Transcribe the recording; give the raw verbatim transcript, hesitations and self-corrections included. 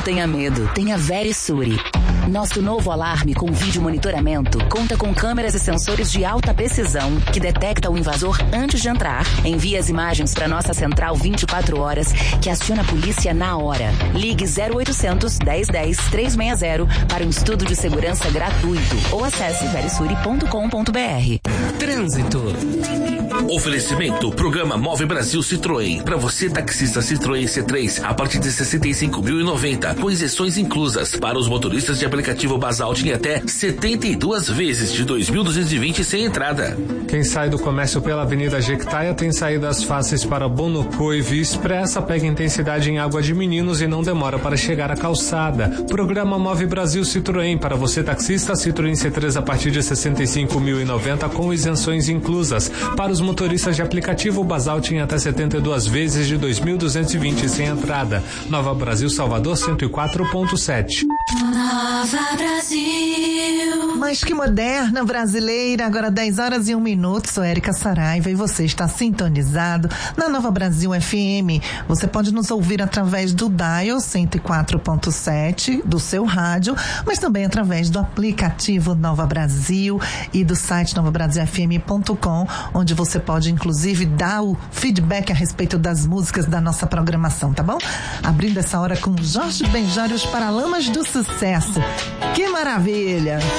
Não tenha medo, tenha Verisure. Nosso novo alarme com vídeo monitoramento conta com câmeras e sensores de alta precisão que detecta o invasor antes de entrar, envia as imagens para nossa central vinte e quatro horas, que aciona a polícia na hora. Ligue zero oitocentos, dez dez, trezentos e sessenta para um estudo de segurança gratuito ou acesse verisure ponto com ponto br. Trânsito. Oferecimento, programa Move Brasil Citroën. Para você, taxista Citroën C três, a partir de sessenta e cinco mil e noventa, com isenções inclusas. Para os motoristas de aplicativo Basalt, em até setenta e duas vezes de dois mil duzentos e vinte sem entrada. Quem sai do comércio pela Avenida Jequitaia tem saídas fáceis para Bonocô e Via Expressa, pega intensidade em Água de Meninos e não demora para chegar à calçada. Programa Move Brasil Citroën. Para você, taxista, Citroën C três a partir de sessenta e cinco mil e noventa com isenções inclusas. Para os motoristas de aplicativo Basalt, em até setenta e duas vezes de dois mil duzentos e vinte sem entrada. Nova Brasil, Salvador, cento e quatro ponto sete. Nova Brasil. Mas que moderna brasileira, agora dez horas e um minuto, sou Érica Saraiva e você está sintonizado na Nova Brasil F M. Você pode nos ouvir através do dial cento e quatro ponto sete do seu rádio, mas também através do aplicativo Nova Brasil e do site nova brasil f m ponto com, onde você pode inclusive dar o feedback a respeito das músicas da nossa programação, tá bom? Abrindo essa hora com Jorge Benjor e os Paralamas do Sucesso. Que maravilha!